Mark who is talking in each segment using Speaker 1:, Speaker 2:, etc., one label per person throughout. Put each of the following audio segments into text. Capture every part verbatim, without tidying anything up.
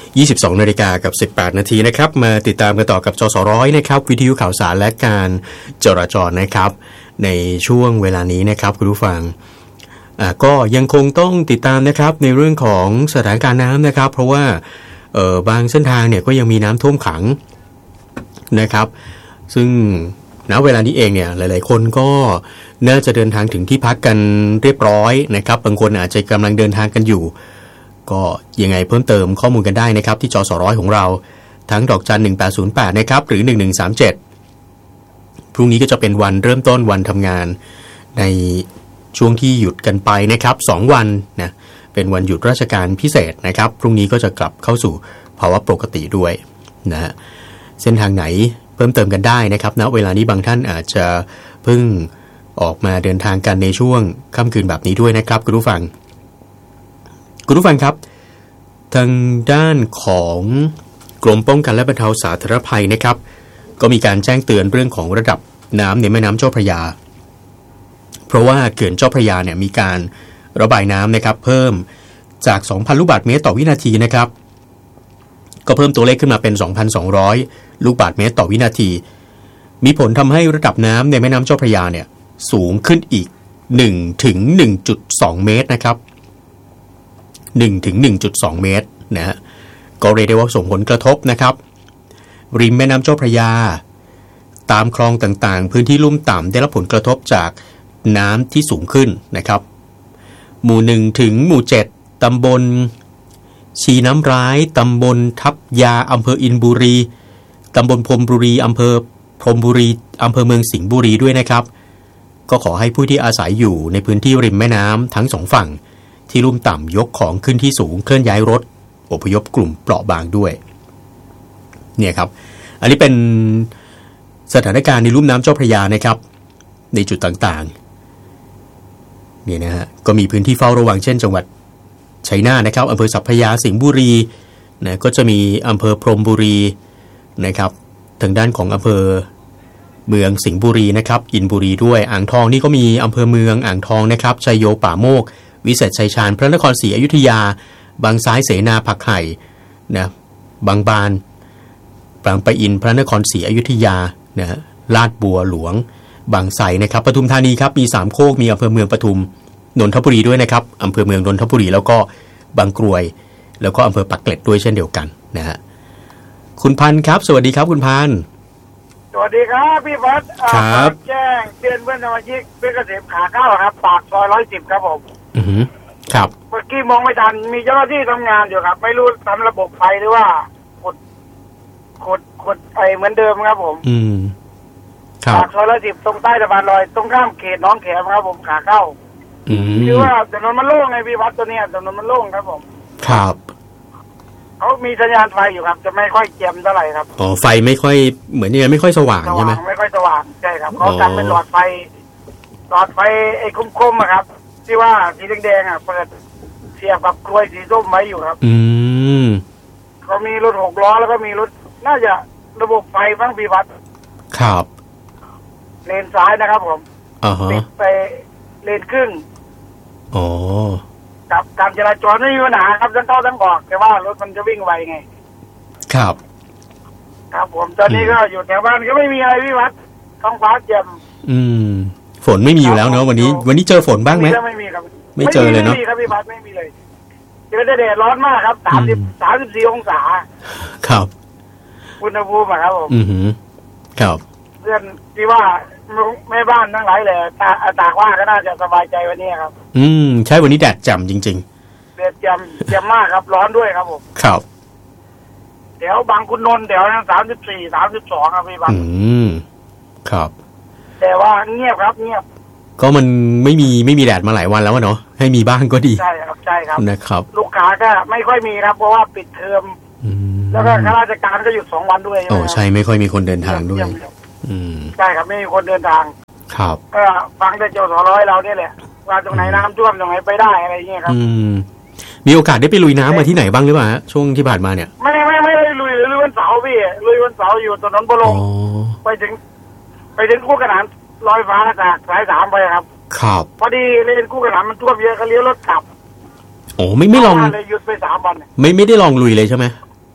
Speaker 1: ยี่สิบสองนาฬิกากับสิบแปดนาทีนะครับมาติดตามกันต่อกับจสร้อยนะครับวิทยุข่าวสารและการจราจรนะครับในช่วงเวลานี้นะครับคุณผู้ฟังอ่าก็ยังคงต้องติดตามนะครับในเรื่องของสถานการณ์น้ำนะครับเพราะว่าเอ่อบางเส้นทางเนี่ยก็ยังมีน้ำท่วมขังนะครับซึ่งณเวลานี้เองเนี่ยหลายๆคนก็น่าจะเดินทางถึงที่พักกันเรียบร้อยนะครับบางคนอาจจะกำลังเดินทางกันอยู่ก็ยังไงเพิ่มเติมข้อมูลกันได้นะครับที่จสร้อยของเราทั้งดอกจันหนึ่งแปดศูนย์แปดนะครับหรือหนึ่งหนึ่งสามเจ็ดพรุ่งนี้ก็จะเป็นวันเริ่มต้นวันทำงานในช่วงที่หยุดกันไปนะครับสองวันนะเป็นวันหยุดราชการพิเศษนะครับพรุ่งนี้ก็จะกลับเข้าสู่ภาวะปกติด้วยนะฮะเส้นทางไหนเพิ่มเติมกันได้นะครับณเวลานี้บางท่านอาจจะเพิ่งออกมาเดินทางกันในช่วงค่ำคืนแบบนี้ด้วยนะครับคุณผู้ฟังคุณผู้ฟังครับทางด้านของกรมป้องกันและบรรเทาสาธารณภัยนะครับก็มีการแจ้งเตือนเรื่องของระดับน้ำในแม่น้ำเจ้าพระยาเพราะว่าเขื่อนเจ้าพระยาเนี่ยมีการระบายน้ำนะครับเพิ่มจาก สองพัน ลูกบาศก์เมตรต่อวินาทีนะครับก็เพิ่มตัวเลขขึ้นมาเป็น สองพันสองร้อย ลูกบาศก์เมตรต่อวินาทีมีผลทำให้ระดับน้ำในแม่น้ำเจ้าพระยาเนี่ยสูงขึ้นอีก หนึ่งถึงหนึ่งจุดสอง เมตรนะครับหนึ่งถึงหนึ่งจุดสอง เมตรนะฮะก็เรียกได้ว่าส่งผลกระทบนะครับริมแม่น้ำเจ้าพระยาตามคลองต่างๆพื้นที่ลุ่มต่ำได้รับผลกระทบจากน้ำที่สูงขึ้นนะครับหมู่หนึ่งถึงหมู่เจ็ดตำบลชีน้ำร้ายตำบลทับยาอำเภออินบุรีตำบลพรมบุรีอำเภอพรมบุรีอำเภอเมืองสิงห์บุรีด้วยนะครับก็ขอให้ผู้ที่อาศัยอยู่ในพื้นที่ริมแม่น้ำทั้งสองฝั่งที่ลุ่มต่ำยกของขึ้นที่สูงเคลื่อนย้ายรถอพยพกลุ่มเปราะบางด้วยเนี่ยครับอันนี้เป็นสถานการณ์ในลุ่มน้ำเจ้าพระยานะครับในจุดต่างๆนี่นะฮะก็มีพื้นที่เฝ้าระวังเช่นจังหวัดชัยนาทนะครับอำเภอสัพพยาสิงห์บุรีนะก็จะมีอำเภอพรมบุรีนะครับทางด้านของอำเภอเมืองสิงห์บุรีนะครับอินบุรีด้วยอ่างทองนี่ก็มีอำเภอเมืองอ่างทองนะครับชัยโยป่าโมกวิเศษชัยชาญพระนครศรีอยุธยาบางซ้ายเสนาผักไห่นะบางบานบางปะอินพระนครศรีอยุธยานะลาดบัวหลวงบางไทรนะครับปทุมธานีครับมีสามโคกมีอำเภอเมืองปทุมนนทบุรีด้วยนะครับอำเภอเมืองนนทบุรีแล้วก็บางกรวยแล้วก็อำเภอปักเกร็ดด้วยเช่นเดียวกันนะฮะคุณพันธ์ครับสวัสดีครับคุณพันธ์
Speaker 2: สวัสดีครับพี่พัฒน์ครับแจ้งเตือนเพื่อนสมาชิกเพื่อนเกษมขาเข้าครับปากซอยร้อยสิบครับผม
Speaker 1: อือฮึครับ
Speaker 2: เมื่อกี้มองไม่ทันมีเจ้าหน้าที่ทำงานอยู่ครับไม่รู้ทำระบบไฟหรือว่ากดกดกดไฟเหมือนเดิมครับผม
Speaker 1: อืมครับ
Speaker 2: ปากซอยร้อยสิบตรงใต้สะพานลอยตรงข้ามเขตน้องแขมครับผมขาเข้า
Speaker 1: อืม
Speaker 2: คือว่าถนนมันโล่งไงพี่พัฒน์ตัวเนี้ยถนนมันโล่งครับผม
Speaker 1: ครับ
Speaker 2: เขามีสัญญาณไฟอยู่ครับจะไม่ค่อยเจ็มเท่าไหร่ครับ
Speaker 1: อ๋อไฟไม่ค่อยเหมือนยังไงไม่ค่อยสว่างใช่ไหม
Speaker 2: ไม่ค่อยสว่างใช่ครับเขาทำเป็นหลอดไฟหลอดไฟไอ้คมๆอะครับที่ว่าสีแดงๆอ่ะเปิดเสียบกับกลวยสีส้มไว้อยู่ครับ
Speaker 1: อืม
Speaker 2: เขามีรถหกล้อแล้วก็มีรถน่าจะระบบไฟบ้างพี่พัฒน์
Speaker 1: ครับ
Speaker 2: เลนซ้ายนะครับผม
Speaker 1: อ่าฮะ
Speaker 2: ไปเลนครึ่ง
Speaker 1: อ๋อ
Speaker 2: กับการจราจรไม่มีปัญหาครับทั้งเข้าทั้งออกแต่ว่ารถมันจะวิ่งไวไง
Speaker 1: ครับ
Speaker 2: ครับผมตอนนี้ก็อยู่แถวบ้านก็ไม่มีอะไรพี่พัฒน์ท้องฟ้าแจ่ม
Speaker 1: อืมฝนไม่มีอยู่แล้วเนาะวันนี้วันนี้เจอฝนบ้างไหม
Speaker 2: ไม่มีครับ
Speaker 1: ไม่เจอเลยเนาะ
Speaker 2: ไม่มีครับพี่พัฒน์ไม่มีเลยเจอแต่แดดร้อนมากครับสามสิบสามสิบสี่องศา
Speaker 1: ครับ
Speaker 2: อุณหภูมิครับผม
Speaker 1: อือหือครับ
Speaker 2: เพื่อนที่ว่าแม่บ้านทั้งหลายแหละตาตากว่าก็น่าจะสบายใจวันนี้ครับ
Speaker 1: อืมใช่วันนี้แดดแจ่มจริง
Speaker 2: ๆแดดแจ่มแจ่มมากครับร้อนด้วยครับผม
Speaker 1: ครับ
Speaker 2: แถวบางขุนนนท์แถวนั้นสามสิบสี่สามสิบสองครับพี่บัง
Speaker 1: อืมครับ
Speaker 2: แต่ว่าเงียบครับเงียบ
Speaker 1: ก็มันไม่มีไม่มีแดดมาหลายวันแล้วเนาะให้มีบ้างก็ดี
Speaker 2: ใช่ครับใช่ครับ
Speaker 1: นะครับ
Speaker 2: ลูกค้าก็ไม่ค่อยมีครับเพราะว่าปิดเทอมแล้วก็ข้าราชการก็หยุดสองวันด้วย
Speaker 1: โอ้ใช่ไม่ค่อยมีคนเดินทางด้วยอืม
Speaker 2: ใช่ครับไม่มีคนเดินทาง
Speaker 1: ครับ
Speaker 2: ก็ฟังแต่เจ้าสร้อยเราเนี่ยแหละว่าตรงไหนน้ำท่วมตรงไหนไปได้อะไรอย่างเงี้ยครับ
Speaker 1: อืมมีโอกาสได้ไปลุยน้ำมาที่ไหนบ้างหรือเปล่าฮะช่วงที่ผ่านมาเนี่ย
Speaker 2: ไม่ไม่ไม่ได้ลุยลุยวันเสาร์พี่ลุยวันเสาร์อยู่ถนนบรมไปถึงไปถึงคู่ขนานลอยฟ้าจากสายสามไปครับ
Speaker 1: ครับ
Speaker 2: พอดีเลนคู่ขนานมันท่วมเยอะก็เลี้ยวรถกลับ
Speaker 1: โอ้ไม่ไม่ลอง
Speaker 2: เลยหยุดไปสามวัน
Speaker 1: ไม่ไม่ได้ลองลุยเลยใช่ไหม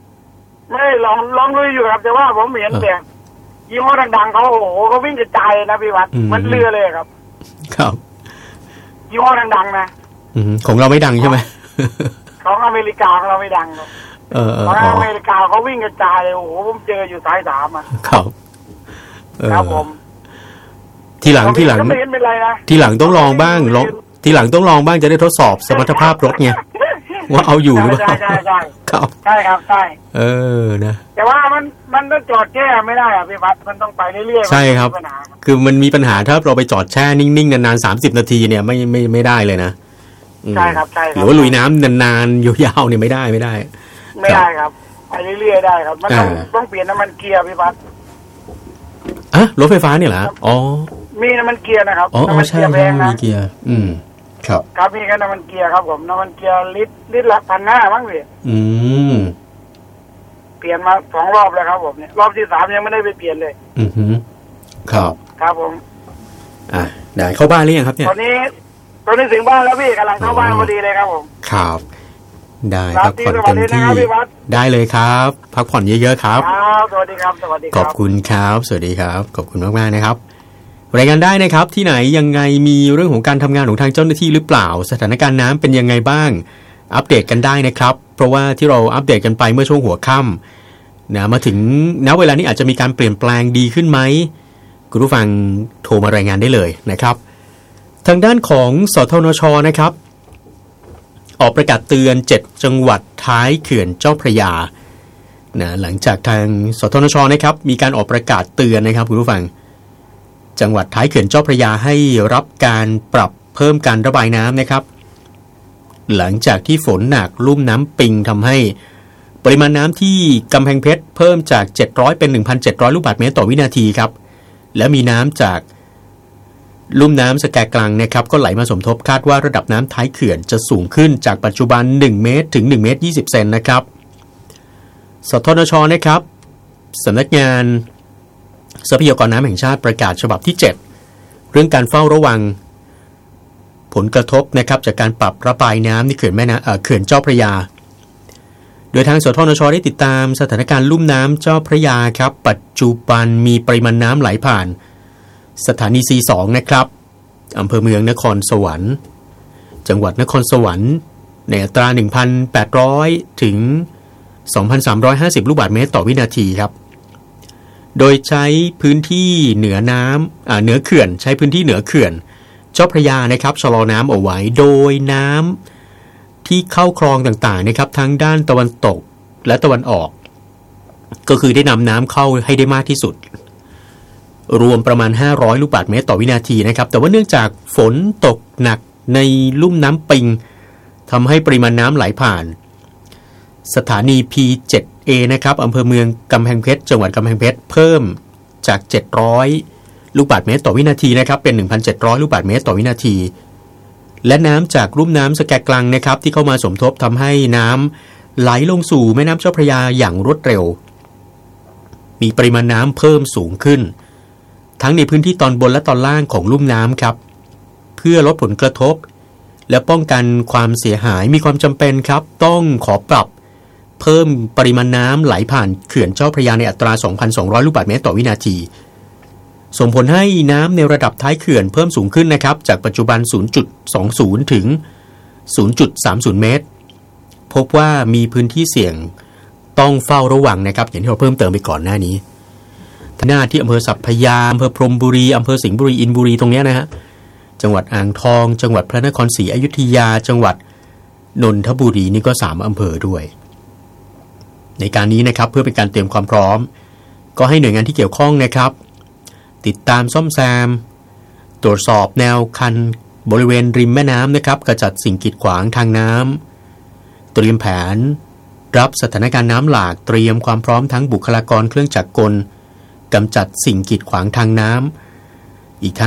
Speaker 2: ไม่ลองลองลุยอยู่ครับแต่ว่าผมเห็นแบบยี่ห้อดังๆเขาโอ้โหเขาวิ่งกระจายนะพี่วัดมันเรือเลยครับ
Speaker 1: ครับ
Speaker 2: ยี่ห้อดังๆนะ
Speaker 1: ของเราไม่ดังใช่ไหม
Speaker 2: ของอเมริกาของเราไม่ดังครับ
Speaker 1: เออ
Speaker 2: ของอเมริกาเขาวิ่งกระจายโอ้โหผมเจออยู่สายสามอ่ะ
Speaker 1: ครับ
Speaker 2: ครับผม
Speaker 1: ทีหลังทีหลัง
Speaker 2: ไม่เห็นเป็นไรนะ
Speaker 1: ทีหลังต้องลองบ้างลองทีหลังต้องลองบ้างจะได้ทดสอบสมรรถภาพรถไงว่าเอาอยู่หรือเปล่า
Speaker 2: ใช่ใช่
Speaker 1: ครับ
Speaker 2: ใช่ครับใช่
Speaker 1: เออนะ
Speaker 2: แต่ว่ามันมันต้องจอดแช่ไม่ได้อ่ะพี่วัดมันต้องไปเรื่อย
Speaker 1: ๆใช่ครับคือมันมีปัญหาถ้าเราไปจอดแช่นิ่งๆนานๆสามสิบนาทีเนี่ยไม่ไม่ไม่ได้เลยนะ
Speaker 2: ใช่ครับใช่
Speaker 1: หรือว่าลุยน้ำนานๆยาวๆเนี่ยไม่ได้ไม่ได้
Speaker 2: ไม่ได้ครับไปเรื่อยๆได้ครับมันต้องต้องเปลี่ยนน้ำมันเกียร์พี่วัด
Speaker 1: อ่ะรถไฟฟ้าเนี่ยเหรออ๋อ
Speaker 2: มีน้ำมันเกียร์นะครับ
Speaker 1: น้ำมันเกียร์แพงนะมีเกียร์อืมครับ
Speaker 2: ครับมีแค่น้ำมันเกียร์ครับผมน้ำมันเกียร์ลิตรลิตรละพันห้ามั้งพี่
Speaker 1: อืม
Speaker 2: เปลี่ยนมาสองรอบแล้วครับผมเนี่ยรอบที่สามยังไม่ได้ไปเปลี่ยนเลย
Speaker 1: อือฮึครับ
Speaker 2: ครับผม
Speaker 1: อ่ะได้เข้าบ้านหรือยังครับเนี่ย
Speaker 2: ตอนนี้ตอนนี้ถึงบ้านแล้วพี่กำลังเข้าบ้านพอดีเลยครับผม
Speaker 1: ครับได้พักผ่อนเต็มที่ได้เลยครับพักผ่อนเยอะๆครับ
Speaker 2: ครับสวัสดีครับสวัสดีครับ
Speaker 1: ขอบคุณครับสวัสดีครับขอบคุณมากๆนะครับรายงานได้นะครับที่ไหนยังไงมีเรื่องของการทำงานของทางเจ้าหน้าที่หรือเปล่าสถานการณ์น้ำเป็นยังไงบ้างอัปเดตกันได้นะครับเพราะว่าที่เราอัปเดตกันไปเมื่อช่วงหัวค่ำนะมาถึงณเวลานี้อาจจะมีการเปลี่ยนแปลงดีขึ้นไหมคุณผู้ฟังโทรมารายงานได้เลยนะครับทางด้านของสทนช.นะครับออกประกาศเตือนเจ็ดจังหวัดท้ายเขื่อนเจ้าพระยานะหลังจากทางสทนช.นะครับมีการออกประกาศเตือนนะครับคุณผู้ฟังจังหวัดท้ายเขื่อนเจ้าพระยาให้รับการปรับเพิ่มการระบายน้ำนะครับหลังจากที่ฝนหนักลุ่มน้ำปิงทำให้ปริมาณน้ำที่กำแพงเพชรเพิ่มจากเจ็ดร้อยเป็น หนึ่งพันเจ็ดร้อย ลูกบาศก์เมตรต่อวินาทีครับและมีน้ำจากลุ่มน้ำสแกกลังนะครับก็ไหลมาสมทบคาดว่าระดับน้ำท้ายเขื่อนจะสูงขึ้นจากปัจจุบันหนึ่งเมตรถึงหนึ่งเมตรยี่สิบเซนนะครับสทนช.นะครับสำนักงานทรัพยากรน้ำแห่งชาติประกาศฉบับที่เจ็ดเรื่องการเฝ้าระวังผลกระทบนะครับจากการปรับระบายน้ำในเขื่อนแม่น้ำเอ่อเขื่อนเจ้าพระยาโดยทางสทนช.ได้ติดตามสถานการณ์ลุ่มน้ำเจ้าพระยาครับปัจจุบันมีปริมาณน้ำไหลผ่านสถานี ซี สอง นะครับอำเภอเมืองนครสวรรค์จังหวัดนครสวรรค์ในอัตรา หนึ่งพันแปดร้อย ถึง สองพันสามร้อยห้าสิบ ลูกบาศก์เมตรต่อวินาทีครับโดยใช้พื้นที่เหนือน้ำอ่าเหนือเขื่อนใช้พื้นที่เหนือเขื่อนเจ้าพระยานะครับชะลอน้ำเอาไว้โดยน้ำที่เข้าคลองต่างๆนะครับทั้งด้านตะวันตกและตะวันออกก็คือได้นำน้ำเข้าให้ได้มากที่สุดรวมประมาณห้าร้อยลูกบาศก์เมตรต่อวินาทีนะครับแต่ว่าเนื่องจากฝนตกหนักในลุ่มน้ำปิงทำให้ปริมาณน้ำไหลผ่านสถานี พี เจ็ด เอ นะครับอำเภอเมืองกำแพงเพชรจังหวัดกำแพงเพชรเพิ่มจากเจ็ดร้อยลูกบาศก์เมตรต่อวินาทีนะครับเป็น หนึ่งพันเจ็ดร้อย ลูกบาศก์เมตรต่อวินาทีและน้ำจากลุ่มน้ำสแกกลังนะครับที่เข้ามาสมทบทำให้น้ำไหลลงสู่แม่น้ำเจ้าพระยาอย่างรวดเร็วมีปริมาณน้ำเพิ่มสูงขึ้นทั้งในพื้นที่ตอนบนและตอนล่างของลุ่มน้ำครับเพื่อลดผลกระทบและป้องกันความเสียหายมีความจำเป็นครับต้องขอปรับเพิ่มปริมาณน้ำไหลผ่านเขื่อนเจ้าพระยาในอัตรา สองพันสองร้อย ลูกบาศก์เมตรต่อวินาทีส่งผลให้น้ำในระดับท้ายเขื่อนเพิ่มสูงขึ้นนะครับจากปัจจุบัน ศูนย์จุดสองศูนย์ ถึง ศูนย์จุดสามศูนย์ เมตรพบว่ามีพื้นที่เสี่ยงต้องเฝ้าระวังนะครับอย่างที่เราเพิ่มเติมไปก่อนหน้านี้หน้าที่อำเภอสัพพยาอำเภอพรหมบุรีอำเภอสิงห์บุรีอินบุรีตรงนี้นะฮะจังหวัดอ่างทองจังหวัดพระนครศรีอยุธยาจังหวัดนนทบุรีนี่ก็สามอำเภอด้วยในการนี้นะครับเพื่อเป็นการเตรียมความพร้อมก็ให้หน่วยงานที่เกี่ยวข้องนะครับติดตามซ่อมแซมตรวจสอบแนวคันบริเวณริมแม่น้ำนะครับกระจัดสิ่งกีดขวางทางน้ำเตรียมแผนรับสถานการณ์น้ำหลากเตรียมความพร้อมทั้งบุคลากรเครื่องจักรกลกำจัดสิ่งกีดขวางทางน้ำอีกทั้ง